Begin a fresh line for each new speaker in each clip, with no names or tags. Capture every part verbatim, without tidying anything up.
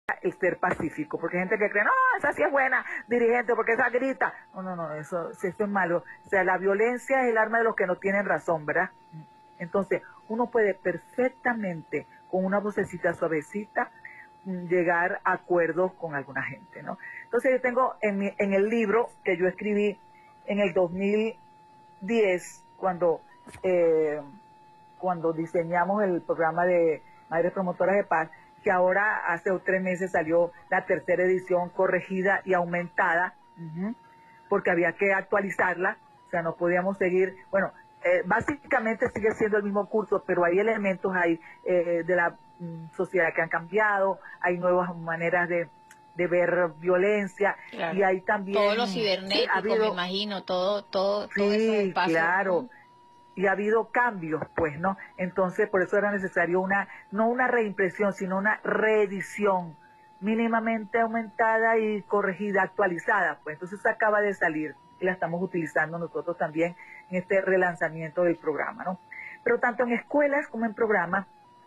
el ser pacífico, porque hay gente que cree, no, esa sí es buena dirigente, porque esa grita. No, no, no, eso, eso es malo. O sea, la violencia es el arma de los que no tienen razón, ¿verdad? Entonces, uno puede perfectamente, con una vocecita suavecita, llegar a acuerdos con alguna gente, ¿no? Entonces, yo tengo en, mi, en el libro que yo escribí en el dos mil diez, cuando, eh, cuando diseñamos el programa de Madres Promotoras de Paz, que ahora hace tres meses salió la tercera edición corregida y aumentada, uh-huh, porque había que actualizarla, o sea, no podíamos seguir, bueno, eh, básicamente sigue siendo el mismo curso, pero hay elementos ahí eh, de la mm, sociedad que han cambiado, hay nuevas maneras de, de ver violencia,
claro.
Y hay también...
Todo lo cibernético, sí, ha habido, me imagino, todo, todo,
sí,
todo ese espacio.
Claro. ¿No? Y ha habido cambios, pues, ¿no? Entonces, por eso era necesario una, no una reimpresión, sino una reedición mínimamente aumentada y corregida, actualizada, pues. Entonces acaba de salir y la estamos utilizando nosotros también en este relanzamiento del programa, ¿no? Pero tanto en escuelas como en programas,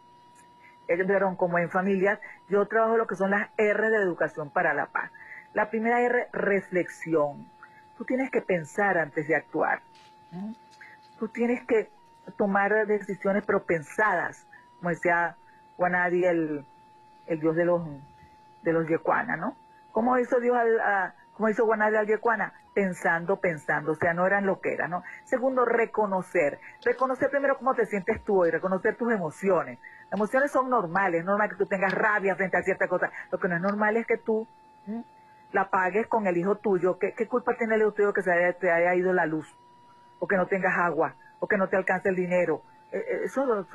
eh, como en familias, yo trabajo lo que son las R de Educación para la Paz. La primera R, reflexión. Tú tienes que pensar antes de actuar. ¿Mm? Tú tienes que tomar decisiones pero pensadas, como decía Guanadi, el, el dios de los de los Yecuana, ¿no? ¿Cómo hizo Dios al, a, cómo hizo Guanadi al Yecuana? Pensando, pensando, o sea, no eran lo que eran, ¿no? Segundo, reconocer. Reconocer primero cómo te sientes tú hoy, reconocer tus emociones. Las emociones son normales, es normal que tú tengas rabia frente a ciertas cosas. Lo que no es normal es que tú ¿sí? la pagues con el hijo tuyo. ¿Qué, qué culpa tiene el hijo tuyo que se haya, te haya ido la luz? O que no tengas agua, o que no te alcance el dinero. Eso,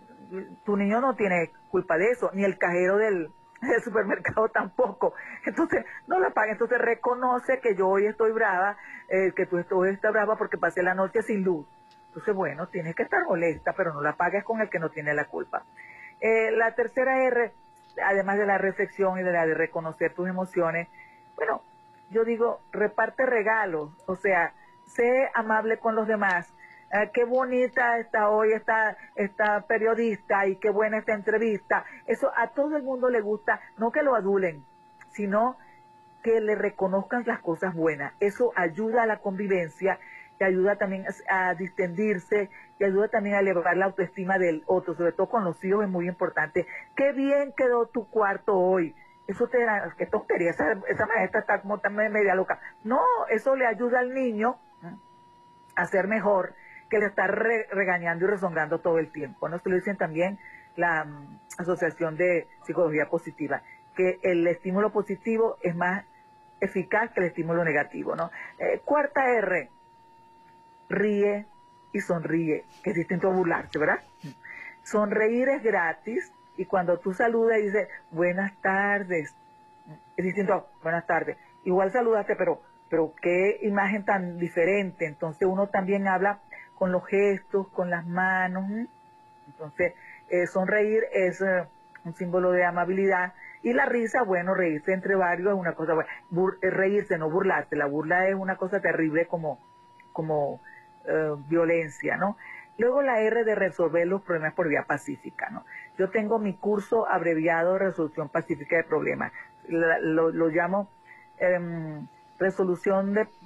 tu niño no tiene culpa de eso, ni el cajero del, del supermercado tampoco. Entonces, no la pagues. Entonces, reconoce que yo hoy estoy brava, eh, que tú hoy estás brava porque pasé la noche sin luz. Entonces, bueno, tienes que estar molesta, pero no la pagues con el que no tiene la culpa. Eh, la tercera R, además de la reflexión y de la de reconocer tus emociones, bueno, yo digo, reparte regalos, o sea, sé amable con los demás. Eh, qué bonita está hoy esta, esta periodista y qué buena esta entrevista. Eso a todo el mundo le gusta, no que lo adulen, sino que le reconozcan las cosas buenas. Eso ayuda a la convivencia, y ayuda también a, a distendirse, y ayuda también a elevar la autoestima del otro, sobre todo con los hijos es muy importante. Qué bien quedó tu cuarto hoy. Eso te da, qué tontería, esa, esa maestra está como también media loca. No, eso le ayuda al niño a ser mejor que le está re, regañando y rezongando todo el tiempo, ¿no? Esto lo dicen también la um, Asociación de Psicología Positiva, que el estímulo positivo es más eficaz que el estímulo negativo, ¿no? Eh, cuarta R, ríe y sonríe, que es distinto a burlarse, ¿verdad? Sonreír es gratis, y cuando tú saludas y dices, buenas tardes, es distinto a buenas tardes. Igual saludaste, pero, pero qué imagen tan diferente. Entonces uno también habla con los gestos, con las manos. ¿eh? Entonces, eh, sonreír es eh, un símbolo de amabilidad. Y la risa, bueno, reírse entre varios es una cosa buena. Bur reírse, no burlarse. La burla es una cosa terrible como, como eh, violencia, ¿no? Luego la R de resolver los problemas por vía pacífica, ¿no? Yo tengo mi curso abreviado de resolución pacífica de problemas. La, lo, lo llamo eh, resolución de